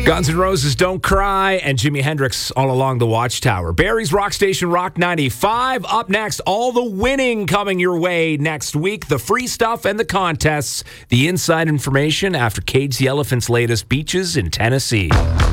Guns N' Roses, Don't Cry, and Jimi Hendrix, All Along the Watchtower. Barrie's Rock Station, Rock 95. Up next, all the winning coming your way next week. The free stuff and the contests. The inside information after Cage the Elephant's latest Beaches in Tennessee.